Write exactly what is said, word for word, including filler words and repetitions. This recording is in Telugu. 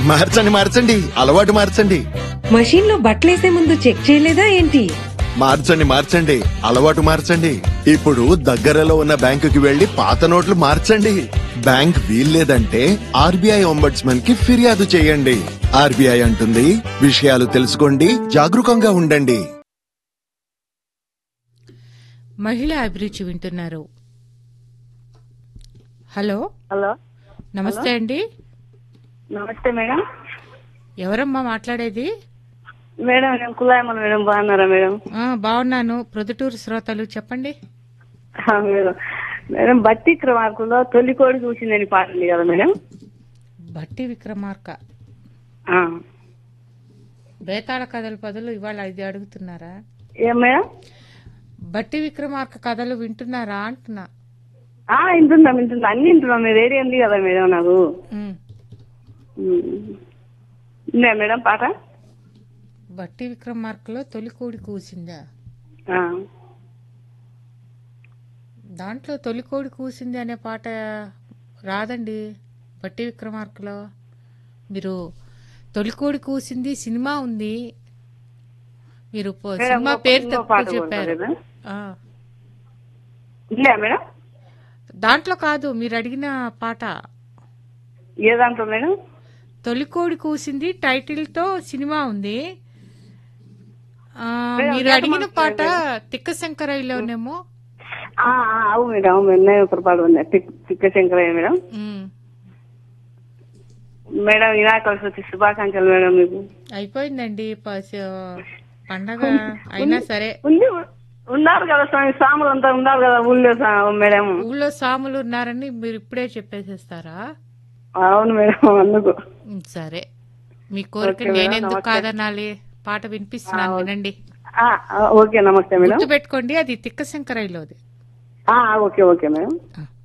మార్చండి మార్చండి అలవాటు మార్చండి. మషీన్ లో బట్టలేసే ముందు చెక్ చేయలేదా ఏంటి? మార్చండి మార్చండి అలవాటు మార్చండి. ఇప్పుడు దగ్గరలో ఉన్న బ్యాంకుకి వెళ్లి పాత నోట్లు మార్చండి. బ్యాంక్ వీల్లేదంటే ఆర్బీఐ ఒంబడ్స్మన్ కి ఫిర్యాదు చేయండి. ఆర్బీఐ అంటుంది, విషయాలు తెలుసుకోండి, జాగరూకంగా ఉండండి. మహిళా అభిరుచి వింటున్నారు. హలో హలో నమస్తే అండి. నమస్తే మేడం. ఎవరమ్మా మాట్లాడేది? మేడం నేను కులాయమ్మను మేడం. బాగున్నారా మేడం? ఆ, బాగున్నాను. ప్రొద్దుటూరు శ్రోతలు చెప్పండి. ఆ, మేడం మేడం బట్టి క్రమార్కులో తొలి కోడి చూసిందని పాట ఉంది కదా మేడం. బట్టి విక్రమార్క ఆ. బేతాళ కథల పదులు ఇవాళ ఇది అడుగుతున్నారా? ఏం మేడం? బట్టి విక్రమార్క కథలు వింటున్నారా అంటున్నా. ఆ వింటున్నాం వింటున్నా అన్ని వింటున్నాం. మీరు ఏరియా ఉంది కదా మేడం నాకు. ఉమ్. ఉందా మేడం పాట? బట్టి విక్రమార్కలో తొలి కోడి కూసిందా? ఆ. దాంట్లో తొలి కోడి కూసింది అనే పాట రాదండి బట్టి విక్రమార్కలో. మీరు తొలి కోడి కూసింది సినిమా ఉంది, మీరు పో- మేడం, సినిమా ఒక పేరు ఇంకో పాట తప్పు చెప్పారు. కూడా ఆ, ఉందా మేడం? దాంట్లో కాదు మీరు అడిగిన పాట. ఏ దాంట్లో మేడం? తొలి కోడి కూసింది టైటిల్ తో సినిమా ఉంది. ఆ, మేడం, మీరు ఎంత అడిగిన మంది పాట మేడం? తిక్క శంకరయ్యలోనేమో. ఆ, ఆ, అవు మేడం అవు మేడం నేను పొరపాటు ఉంది. తిక్క శంకరయ్య మేడం. ఉమ్. మేడం వినాయకుల చవితి శుభాకాంక్షలు మేడం మీకు. అయిపోయిందండి ప- స- పండగ అయినా సరే. ఉంది ఉన్నారు కదా స్వామి, సాములు అంతా ఉన్నారు కదా ఊళ్ళో సా- మేడం. ఊళ్ళో సాములు ఉన్నారని మీరు ఇప్పుడే చెప్పేసేస్తారా? అవును మేడం అందుకు. ఉమ్, సరే మీ కోరిక ఓకే మేడం, నేనెందుకు నమస్తే. కాదనాలి. పాట వినిపిస్తున్నాను, ఆ, ఓకే. వినండి. ఆ, ఆ, ఓకే నమస్తే మేడం. గుర్తు పెట్టుకోండి, అది తిక్క శంకరయ్యలోది. ఆ, ఓకే ఓకే మేడం. ఆ.